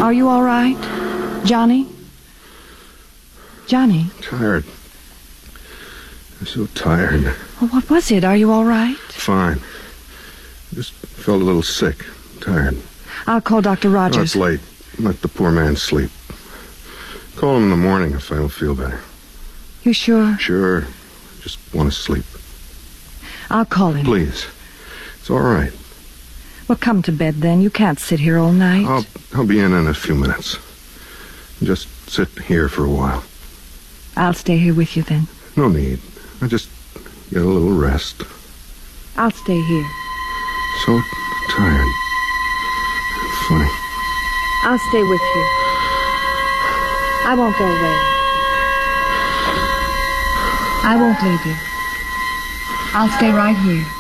Are you all right? Johnny? Johnny? Tired. I'm so tired. Well, what was it? Are you all right? Fine. Just felt a little sick. Tired. I'll call Dr. Rogers. Oh, it's late. Let the poor man sleep. Call him in the morning if I don't feel better. You sure? Sure. Just want to sleep. I'll call him. Please. It's all right. Well, come to bed then. You can't sit here all night. I'll be in a few minutes. Just sit here for a while. I'll stay here with you then. No need. I just get a little rest. I'll stay here. So tired. Funny. I'll stay with you. I won't go away. I won't leave you. I'll stay right here.